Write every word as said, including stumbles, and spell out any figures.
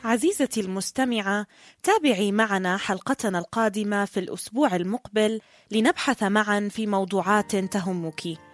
عزيزتي المستمعة، تابعي معنا حلقتنا القادمة في الأسبوع المقبل لنبحث معا في موضوعات تهمك.